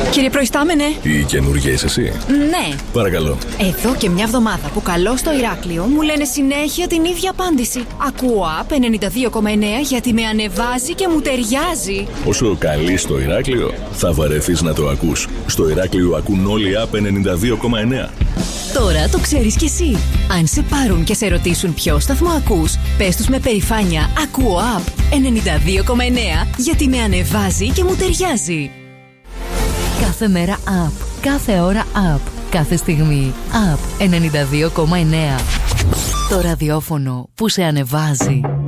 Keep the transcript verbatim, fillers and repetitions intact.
Κύριε Προϊστάμενε. Η καινούργια είσαι εσύ? Ναι. Παρακαλώ. Εδώ και μια εβδομάδα που καλώ στο Ηράκλειο μου λένε συνέχεια την ίδια απάντηση. Ακούω App ενενήντα δύο κόμμα εννέα γιατί με ανεβάζει και μου ταιριάζει. Όσο καλεί στο Ηράκλειο, θα βαρεθείς να το ακούς. Στο Ηράκλειο ακούν όλοι App ενενήντα δύο κόμμα εννέα. Τώρα το ξέρεις κι εσύ. Αν σε πάρουν και σε ρωτήσουν ποιο σταθμό ακούς, πες τους με περηφάνεια ακούω App ενενήντα δύο κόμμα εννέα γιατί με ανεβάζει και μου ταιριάζει. Κάθε μέρα App, κάθε ώρα App, κάθε στιγμή App ενενήντα δύο κόμμα εννέα. Το ραδιόφωνο που σε ανεβάζει.